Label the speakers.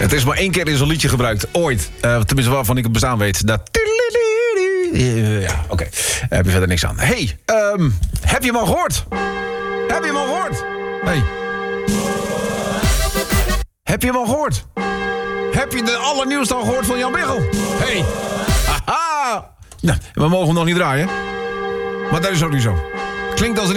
Speaker 1: Het is maar 1 keer in zo'n liedje gebruikt. Ooit. Tenminste waarvan ik het bestaan weet. Dat... Ja, oké. Heb je verder niks aan. Hey, heb je hem al gehoord? Heb je hem al gehoord? Hey. Heb je hem al gehoord? Heb je de allernieuwste al gehoord van Jan Biggel? Hey. Haha. Nou, we mogen hem nog niet draaien. Maar dat is ook niet zo. Klinkt als een